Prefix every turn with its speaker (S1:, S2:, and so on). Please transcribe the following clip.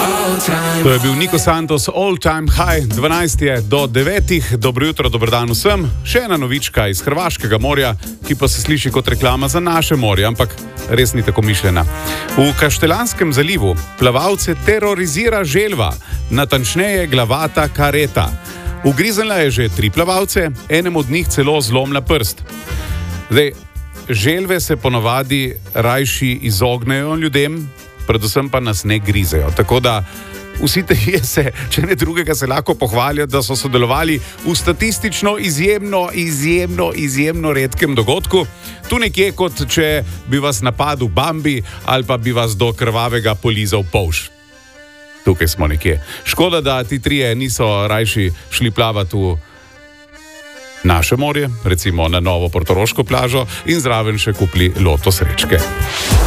S1: To je bil Nico Santos, All Time High, 12 je do 9. Dobro jutro, dober dan vsem. Še ena novička iz Hrvaškega morja, ki pa se sliši kot reklama za naše morje, ampak res ni tako mišljena. V Kaštelanskem zalivu plavalce terorizira želva, natančneje glavata kareta. Ugriznila je že 3 plavalce, enemu od njih celo zlomila prst. Zdaj, želve se ponavadi rajši izognejo ljudem, predvsem pa nas ne grizejo. Tako da vsi trije se, če ne drugega, se lahko pohvalijo, da so sodelovali v statistično izjemno redkem dogodku. Tu nekje, kot če bi vas napadel Bambi ali pa bi vas do krvavega polizal polž. Tukaj smo nekje. Škoda, da ti trije niso rajši šli plavati v naše morje, recimo na novo portoroško plažo in zraven še kupili loto srečke.